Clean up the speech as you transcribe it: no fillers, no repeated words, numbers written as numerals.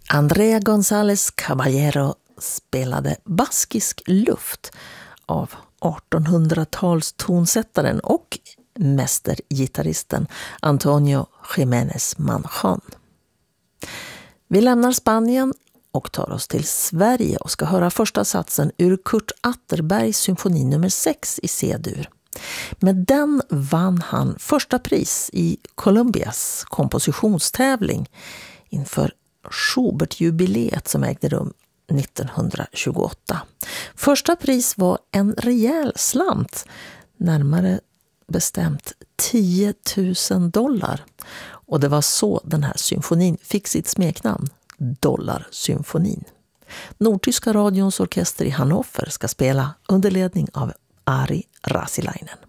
Andrea González Caballero spelade baskisk luft av 1800-tals tonsättaren och mästergitarristen Antonio Jiménez Manjón. Vi lämnar Spanien och tar oss till Sverige och ska höra första satsen ur Kurt Atterbergs symfoni nummer 6 i C-dur. Med den vann han första pris i Columbias kompositionstävling inför Schubert-jubileet som ägde rum 1928. Första pris var en rejäl slant, närmare bestämt $10,000. Och det var så den här symfonin fick sitt smeknamn, Dollarsymfonin. Nordtyska radions orkester i Hannover ska spela under ledning av Ari Rasilainen.